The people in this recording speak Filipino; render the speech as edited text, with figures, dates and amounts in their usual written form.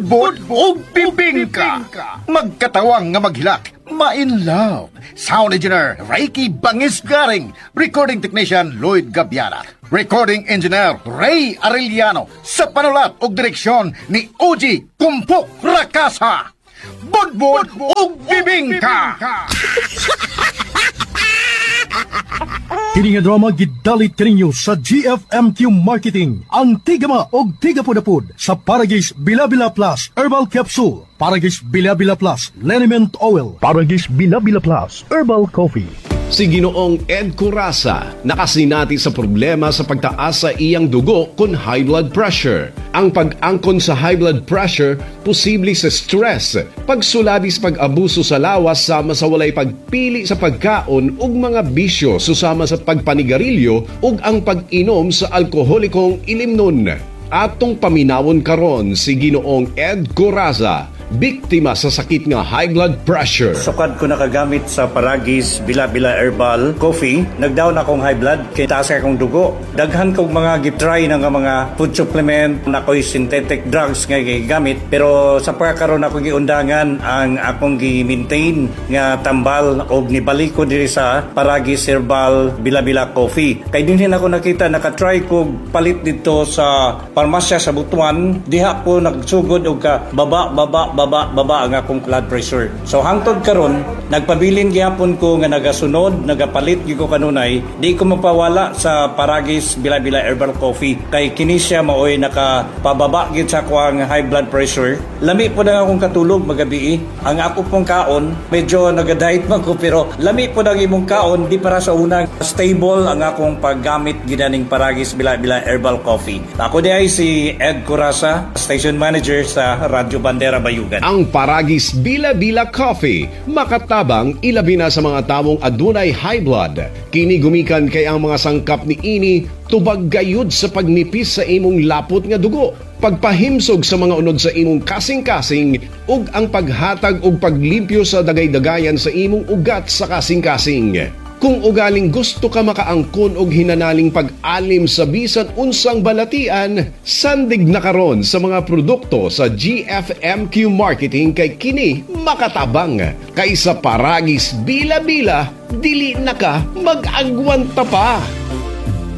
budbod o bibingka. Magkatawang nga maghilak, ma-in-love. Sound engineer, Reiki Bangisgaring. Recording technician, Lloyd Gabiara. Recording engineer, Ray Arellano. Sa panulat o direksyon ni Oji Kumpok Rakasa. Budbod o bibingka. Kini nga drama gidalit kaninyo sa GFMQ Marketing. Ang tigama o tigapudapud sa Paragis Bila-Bila Plus Herbal Capsule, Paragis Bila-Bila Plus Liniment Oil, Paragis Bila-Bila Plus Herbal Coffee. Si Ginoong Ed Curasa nakasinati sa problema sa pagtaas sa iyang dugo kun high blood pressure. Ang pag-angkon sa high blood pressure posible sa stress, pagsulabis pag-abuso sa lawas sama sa walay pagpili sa pagkaon ug mga bisyo susama sa pagpanigarilyo ug ang pag-inom sa alkoholikong ilimnon. Atong paminawon karon si Ginoong Ed Curasa, biktima sa sakit nga high blood pressure. Sukad ko nakagamit sa Paragis Bila-Bila Herbal Coffee, nagdown akong high blood, kaya taas akong dugo. Daghan kong mga gitry ng mga food supplement, nakoy synthetic drugs nga gigamit, pero sa pagkakaroon ako giundangan ang akong gi-maintain nga tambal og nibalik ko diri sa Paragis Herbal Bila-Bila Coffee. Kay dinhin ako nakita, nakatry ko palit dito sa parmasya sa Butuan, diha po nagsugod og ka baba ang akong blood pressure. So hangtod karon nagpabilin gyapon ko nga nagasunod, nagapalit gyud ko kanunay, di ko mapawala sa Paragis Bila-Bila Herbal Coffee kay kini siya maoy nakapababa gyud sa akong high blood pressure. Lami po na akong katulog magabi. Ang ako pong kaon medyo nagadiet man ko pero lami po na imong kaon di para sa unang stable ang akong paggamit gidaning Paragis Bila-Bila Herbal Coffee. Ako di ay si Ed Curasa, station manager sa Radyo Bandera Bayugan. Ang Paragis Bila-Bila Coffee, makatabang ilabi na sa mga tawong adunay high blood. Kini gumikan kay ang mga sangkap ni ini tubag gayud sa pagnipis sa imong lapot nga dugo, pagpahimsog sa mga unod sa imong kasing-kasing ug ang paghatag og paglimpyo sa dagay-dagayan sa imong ugat sa kasing-kasing. Kung ugaling gusto ka makaangkon og hinanaling pag-alim sa bisan unsang balatian, sandig na karon sa mga produkto sa GFMQ Marketing kay kini makatabang. Kaysa Paragis Bila-Bila, dili na ka mag-agwanta pa.